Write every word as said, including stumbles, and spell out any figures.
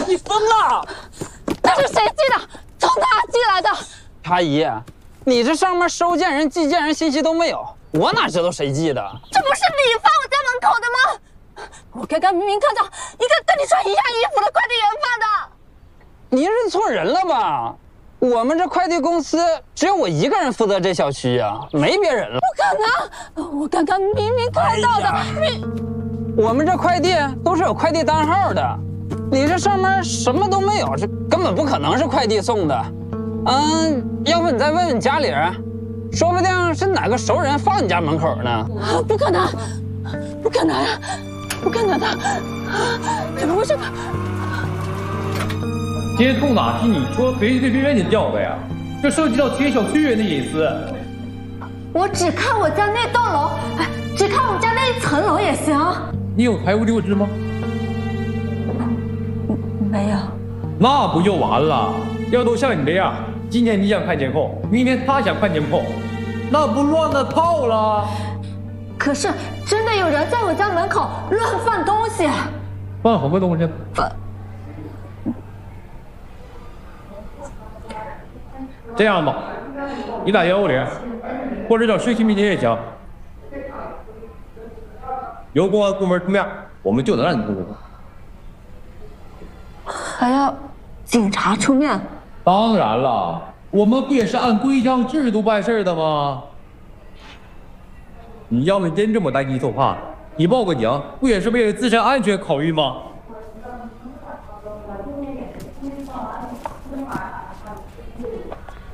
你疯了！ 那是谁寄的？从哪寄来的？ 阿姨，你这上面收件人、寄件人信息都没有，我哪知道谁寄的？ 这不是你放我家门口的吗？我刚刚明明看到一个跟你穿一样衣服的快递员放的。 你认错人了吧？我们这快递公司只有我一个人负责这小区啊，没别人了。 不可能！我刚刚明明看到的， 哎、 你。 我们这快递都是有快递单号的，你这上面什么都没有，这根本不可能是快递送的。嗯，要不你再问问家里人，说不定是哪个熟人放你家门口呢。 啊，不可能，不可能，不可能的！怎么回事？ 监控哪是你说随随便便就调的呀？这涉及到全小区人的隐私。 我只看我家那栋楼，只看我家那一层楼也行。 你有财务六支吗？ 没有。 那不就完了？要都像你这样，今天你想看监控，明天他想看监控，那不乱了套了？ 可是真的有人在我家门口乱放东西。 放什么东西？ 放。 这样吧，你打幺五零，或者找市区民警也行。由公安部门出面，我们就能让你通过。 还要警察出面？ 当然了，我们不也是按规章制度办事的吗？你要是真这么担惊受怕，你报个警，不也是为了自身安全考虑吗？